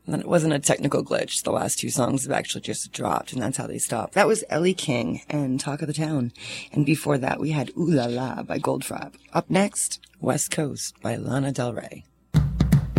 And it wasn't a technical glitch. The last two songs have actually just dropped, and that's how they stopped. That was Ellie King and Talk of the Town. And before that, we had Ooh La La by Goldfrapp. Up next, West Coast by Lana Del Rey.